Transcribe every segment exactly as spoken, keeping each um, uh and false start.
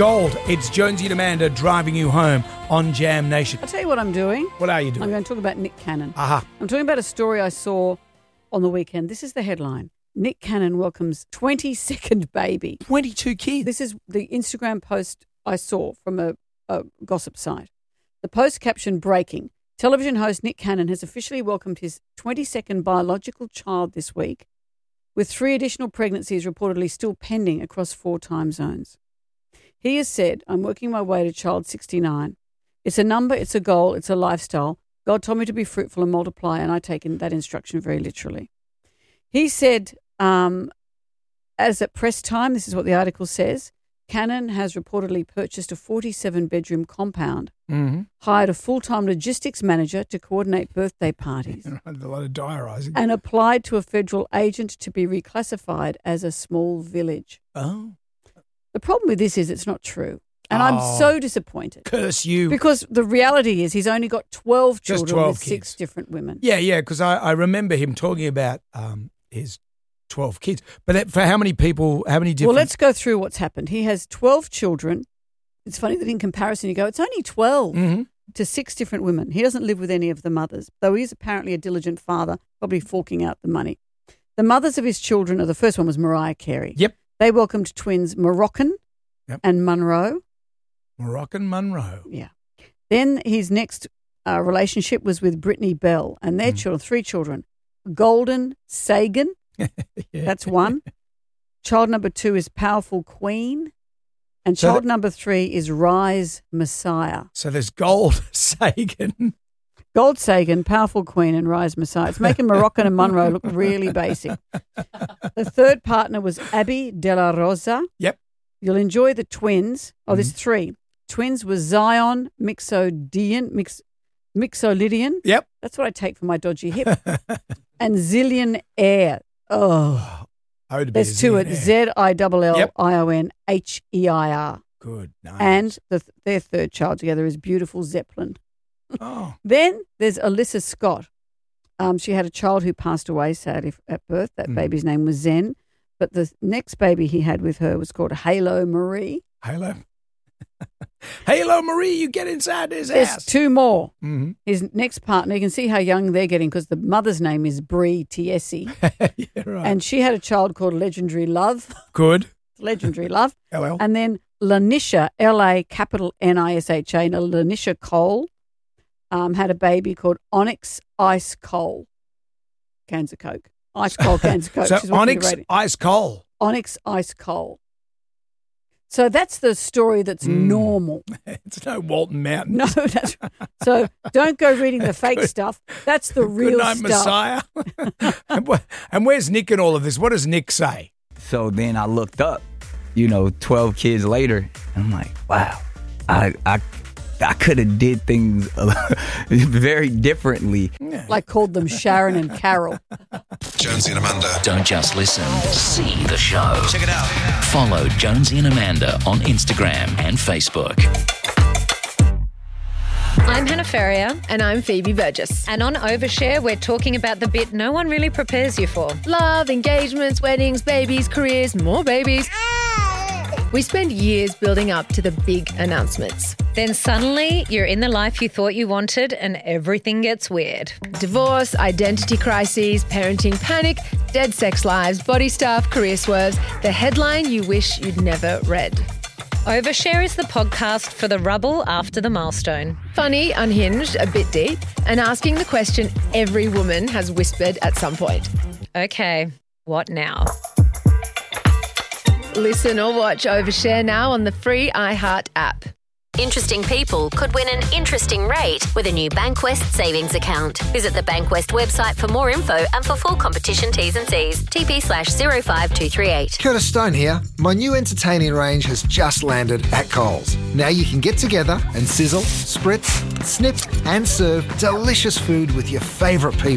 Gold. It's Jonesy and Amanda driving you home on Jam Nation. I'll tell you what I'm doing. What are you doing? I'm going to talk about Nick Cannon. Aha. I'm talking about a story I saw on the weekend. This is the headline. Nick Cannon welcomes twenty-second baby. twenty-two kids. This is the Instagram post I saw from a, a gossip site. The post captioned, breaking. Television host Nick Cannon has officially welcomed his twenty-second biological child this week, with three additional pregnancies reportedly still pending across four time zones. He has said, I'm working my way to child sixty-nine. It's a number, it's a goal, it's a lifestyle. God told me to be fruitful and multiply, and I've taken that instruction very literally. He said, um, as at press time, this is what the article says, Cannon has reportedly purchased a forty-seven bedroom compound, mm-hmm. hired a full-time logistics manager to coordinate birthday parties, a lot of diarising, and applied to a federal agent to be reclassified as a small village. Oh. The problem with this is it's not true. And oh, I'm so disappointed. Curse you. Because the reality is he's only got twelve Just children twelve with kids. six different women. Yeah, yeah, because I, I remember him talking about um, his twelve kids. But that, for how many people, how many different... Well, let's go through what's happened. He has twelve children. It's funny that in comparison you go, it's only twelve mm-hmm. to six different women. He doesn't live with any of the mothers, though he is apparently a diligent father, probably forking out the money. The mothers of his children, are the first one was Mariah Carey. Yep. They welcomed twins Moroccan yep. and Monroe. Moroccan Monroe. Yeah. Then his next uh, relationship was with Brittany Bell and their mm. children, three children. Golden Sagan, yeah. That's one. Child number two is Powerful Queen. And so child that, number three is Rise Messiah. So there's Gold Sagan. Gold Sagan, Powerful Queen and Rise Messiah. It's making Moroccan and Monroe look really basic. The third partner was Abby De La Rosa. Yep. You'll enjoy the twins. Oh, mm. there's three. Twins were Zion Mixolydian. Mix, Mixolydian. Yep. That's what I take for my dodgy hip. And Zillion Air. Oh. oh there's two at Z I L L I O N H E I R. Good. Nice. And the, their third child together is Beautiful Zeppelin. Oh. Then there's Alyssa Scott. Um, she had a child who passed away sadly at birth. That mm. baby's name was Zen. But the next baby he had with her was called Halo Marie. Halo. Halo Marie, you get inside this There's house. two more. Mm-hmm. His next partner, you can see how young they're getting because the mother's name is Brie Tiesi. Yeah, right. And she had a child called Legendary Love. Good. Legendary Love. L L. And then Lanisha, L A capital N I S H A, and Lanisha Cole um, had a baby called Onyx Ice Cole. Cans of Coke. Ice Cold cans of Coke. So She's Onyx Ice Coal. Onyx Ice Coal. So that's the story that's mm. normal. It's no Walton Mountain. No, that's so don't go reading the fake Good. stuff. That's the real Good night, stuff. Messiah. and, wh- and where's Nick in all of this? What does Nick say? So then I looked up, you know, twelve kids later, and I'm like, wow, I I I could have did things very differently. Yeah. Like called them Sharon and Carol. Jonesy and Amanda. Don't just listen, see the show. Check it out. Follow Jonesy and Amanda on Instagram and Facebook. I'm Hannah Ferrier. And I'm Phoebe Burgess. And on Overshare, we're talking about the bit no one really prepares you for. Love, engagements, weddings, babies, careers, more babies. We spend years building up to the big announcements. Then suddenly, you're in the life you thought you wanted and everything gets weird. Divorce, identity crises, parenting panic, dead sex lives, body stuff, career swerves. The headline you wish you'd never read. Overshare is the podcast for the rubble after the milestone. Funny, unhinged, a bit deep, and asking the question every woman has whispered at some point. Okay, what now? Listen or watch Overshare now on the free iHeart app. Interesting people could win an interesting rate with a new Bankwest savings account. Visit the Bankwest website for more info and for full competition T's and C's. T P slash zero five two three eight. Curtis Stone here. My new entertaining range has just landed at Coles. Now you can get together and sizzle, spritz, snip and serve delicious food with your favourite people.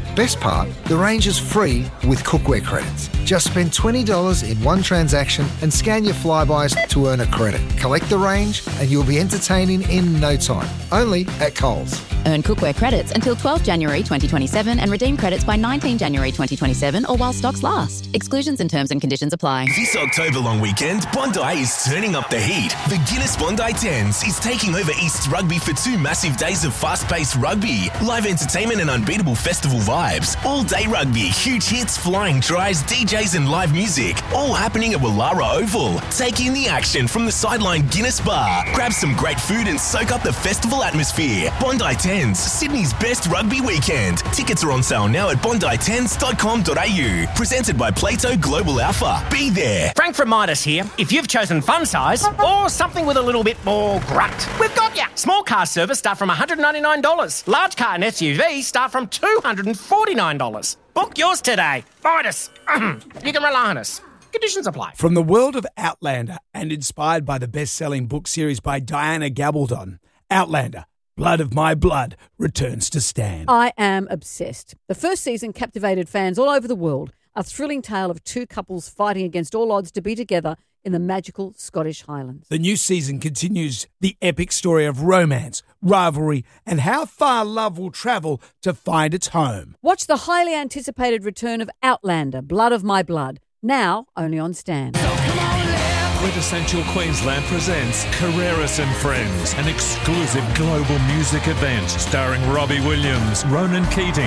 Best part, the range is free with cookware credits. Just spend twenty dollars in one transaction and scan your Flybys to earn a credit. Collect the range and you'll be entertaining in no time. Only at Coles. Earn cookware credits until twelfth January twenty twenty-seven and redeem credits by nineteenth January twenty twenty-seven or while stocks last. Exclusions and terms and conditions apply. This October long weekend, Bondi is turning up the heat. The Guinness Bondi Tens is taking over East Rugby for two massive days of fast-paced rugby, live entertainment and unbeatable festival vibes. All-day rugby, huge hits, flying tries, D Js and live music, all happening at Wallara Oval. Take in the action from the sideline Guinness Bar. Grab some great food and soak up the festival atmosphere. Bondi Tens, Sydney's best rugby weekend. Tickets are on sale now at bondi tens dot com dot a u. Presented by Plato Global Alpha. Be there. Frank from Midas here. If you've chosen fun size or something with a little bit more grunt, we've got ya. Small car service start from one hundred ninety-nine dollars. Large car and S U V start from two hundred forty-nine dollars. Book yours today. Midas. You can rely on us. Conditions apply. From the world of Outlander and inspired by the best-selling book series by Diana Gabaldon, Outlander, Blood of My Blood returns to Stan. I am obsessed. The first season captivated fans all over the world. A thrilling tale of two couples fighting against all odds to be together in the magical Scottish Highlands. The new season continues the epic story of romance, rivalry, and how far love will travel to find its home. Watch the highly anticipated return of Outlander, Blood of My Blood, now only on Stan. Quintessential Queensland presents Carreras and Friends, an exclusive global music event starring Robbie Williams, Ronan Keating,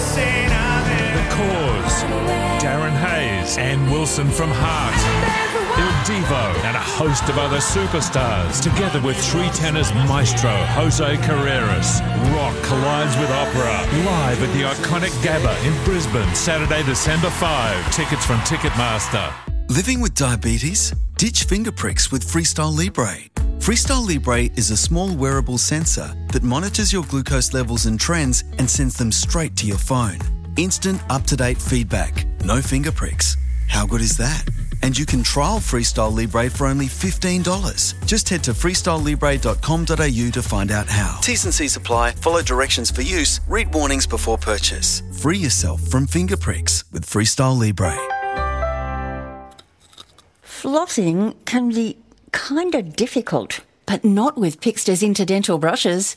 The Cause, Darren Hayes, Ann Wilson from Heart, Il Divo, and a host of other superstars, together with three tenors maestro Jose Carreras. Rock collides with opera, live at the iconic Gabba in Brisbane, Saturday, December fifth. Tickets from Ticketmaster. Living with diabetes? Ditch finger pricks with Freestyle Libre. Freestyle Libre is a small wearable sensor that monitors your glucose levels and trends and sends them straight to your phone. Instant, up-to-date feedback. No finger pricks. How good is that? And you can trial Freestyle Libre for only fifteen dollars. Just head to freestyle libre dot com dot a u to find out how. T's and C's apply. Follow directions for use. Read warnings before purchase. Free yourself from finger pricks with Freestyle Libre. Flossing can be kind of difficult, but not with Pixter's Interdental brushes.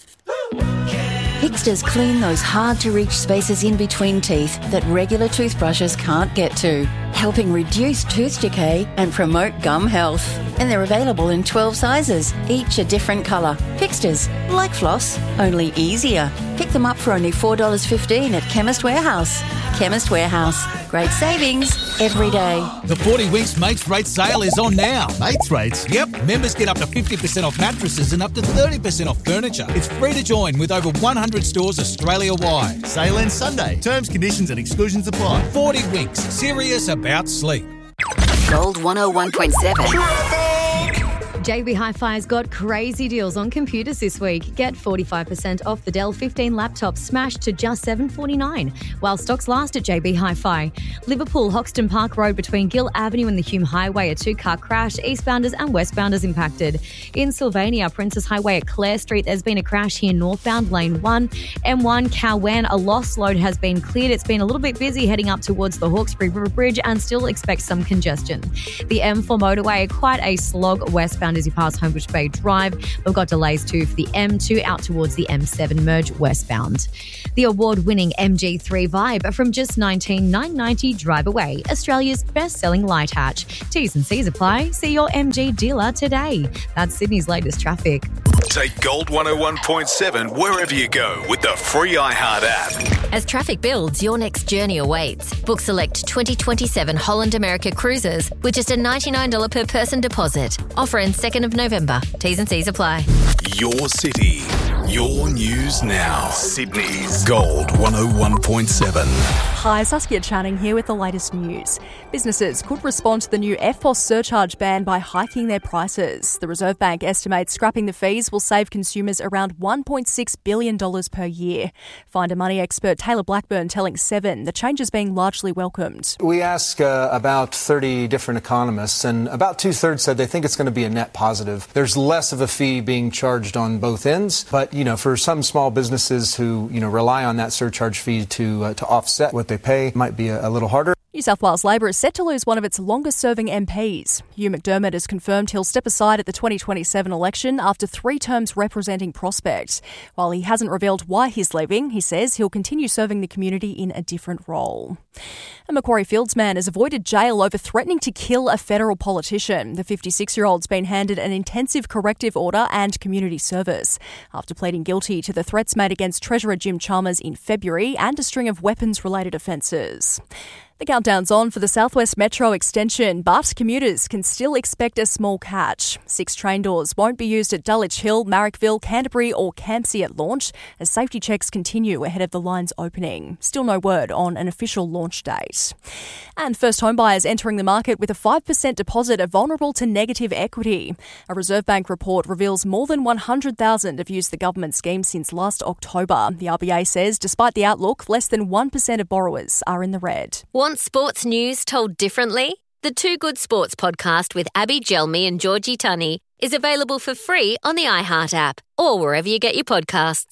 Pixter's clean those hard-to-reach spaces in between teeth that regular toothbrushes can't get to, helping reduce tooth decay and promote gum health. And they're available in twelve sizes, each a different colour. Pixter's, like floss, only easier. Pick them up for only four dollars fifteen at Chemist Warehouse. Chemist Warehouse. Great savings every day. The forty Winks Mates Rate sale is on now. Mates Rates? Yep. Members get up to fifty percent off mattresses and up to thirty percent off furniture. It's free to join with over one hundred stores Australia-wide. Sale ends Sunday. Terms, conditions and exclusions apply. forty Winks. Serious about sleep. Gold one oh one point seven. J B Hi-Fi's got crazy deals on computers this week. Get forty-five percent off the Dell fifteen laptop smashed to just seven dollars forty-nine, while stocks last at J B Hi-Fi. Liverpool, Hoxton Park Road between Gill Avenue and the Hume Highway, a two-car crash, eastbounders and westbounders impacted. In Sylvania, Princess Highway at Clare Street, there's been a crash here northbound lane one. M one, Cowan, a lost load has been cleared. It's been a little bit busy heading up towards the Hawkesbury River Bridge and still expect some congestion. The M four motorway, quite a slog westbound as you pass Homebush Bay Drive. We've got delays too for the M two out towards the M seven merge westbound. The award-winning M G three Vibe from just nineteen thousand nine hundred ninety dollars drive away. Australia's best-selling light hatch. T's and C's apply. See your M G dealer today. That's Sydney's latest traffic. Take Gold one oh one point seven wherever you go with the free iHeart app. As traffic builds, your next journey awaits. Book select twenty twenty-seven Holland America cruises with just a ninety-nine dollars per person deposit. Offer ends second of November. T's and C's apply. Your city, your news now. Sydney's Gold one oh one point seven. Hi, Saskia Channing here with the latest news. Businesses could respond to the new F P O S surcharge ban by hiking their prices. The Reserve Bank estimates scrapping the fees will save consumers around one point six billion dollars per year. Finder money expert Taylor Blackburn telling Seven the change is being largely welcomed. We asked uh, about thirty different economists, and about two-thirds said they think it's going to be a net positive. There's less of a fee being charged on both ends, but you you know, for some small businesses who, you know, rely on that surcharge fee to uh, to offset what they pay, it might be a, a little harder. New South Wales Labor is set to lose one of its longest-serving M Ps. Hugh McDermott has confirmed he'll step aside at the twenty twenty-seven election after three terms representing Prospect. While he hasn't revealed why he's leaving, he says he'll continue serving the community in a different role. A Macquarie Fields man has avoided jail over threatening to kill a federal politician. The fifty-six-year-old's been handed an intensive corrective order and community service after pleading guilty to the threats made against Treasurer Jim Chalmers in February and a string of weapons-related offences. The countdown's on for the South West Metro extension, but commuters can still expect a small catch. Six train doors won't be used at Dulwich Hill, Marrickville, Canterbury or Campsie at launch as safety checks continue ahead of the line's opening. Still no word on an official launch date. And first home buyers entering the market with a five percent deposit are vulnerable to negative equity. A Reserve Bank report reveals more than one hundred thousand have used the government scheme since last October. The R B A says despite the outlook, less than one percent of borrowers are in the red. Want sports news told differently? The Two Good Sports podcast with Abby Gelmi and Georgie Tunney is available for free on the iHeart app or wherever you get your podcasts.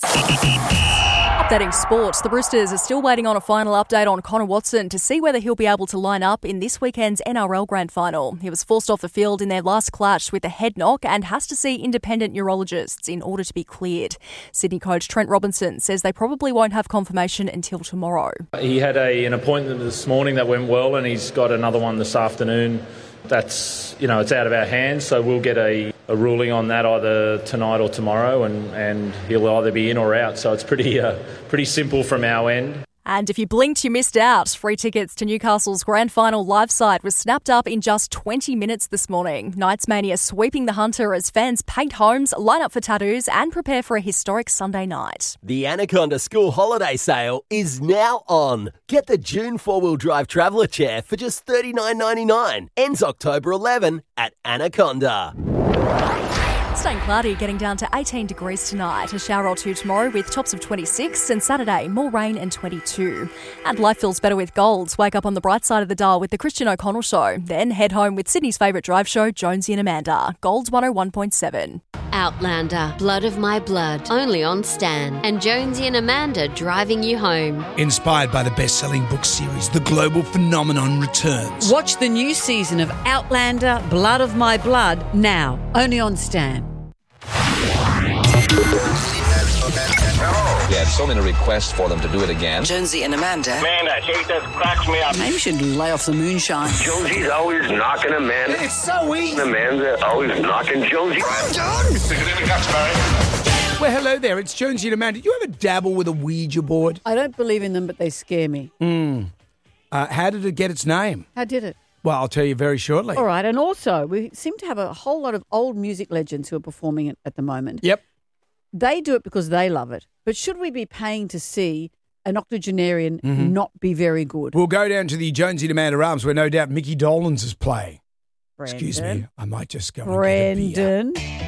Updating sport, the Roosters are still waiting on a final update on Connor Watson to see whether he'll be able to line up in this weekend's N R L Grand Final. He was forced off the field in their last clash with a head knock and has to see independent neurologists in order to be cleared. Sydney coach Trent Robinson says they probably won't have confirmation until tomorrow. He had a, an appointment this morning that went well, and he's got another one this afternoon. That's, you know, it's out of our hands, so we'll get a, a ruling on that either tonight or tomorrow, and, and he'll either be in or out. So it's pretty uh, pretty simple from our end. And if you blinked, you missed out. Free tickets to Newcastle's Grand Final live site was snapped up in just twenty minutes this morning. Knights Mania sweeping the Hunter as fans paint homes, line up for tattoos and prepare for a historic Sunday night. The Anaconda School Holiday Sale is now on. Get the June four-wheel drive traveller chair for just thirty-nine ninety-nine. Ends October eleventh at Anaconda. Staying cloudy, getting down to eighteen degrees tonight. A shower or two tomorrow with tops of twenty-six, and Saturday more rain and twenty-two. And life feels better with Golds. Wake up on the bright side of the dial with the Christian O'Connell Show. Then head home with Sydney's favourite drive show, Jonesy and Amanda. Golds one oh one point seven. Outlander, Blood of My Blood, only on Stan. And Jonesy and Amanda driving you home. Inspired by the best-selling book series, the global phenomenon returns. Watch the new season of Outlander, Blood of My Blood, now, only on Stan. We had so many requests for them to do it again. Jonesy and Amanda. Man, that hate that cracks me up. Maybe we should lay off the moonshine. Josie's always knocking Amanda. It's so easy. Amanda always knocking Josie. I'm done. Stick it in the guts, Barry. Well, hello there. It's Jonesy and Amanda. Do you ever dabble with a Ouija board? I don't believe in them, but they scare me. Mm. Uh, how did it get its name? How did it? Well, I'll tell you very shortly. All right. And also, we seem to have a whole lot of old music legends who are performing it at the moment. Yep. They do it because they love it. But should we be paying to see an octogenarian Mhm. not be very good? We'll go down to the Jonesy and Amanda Arms where no doubt Mickey Dolenz is playing. Brendan. Excuse me. I might just go and get a beer. Brendan.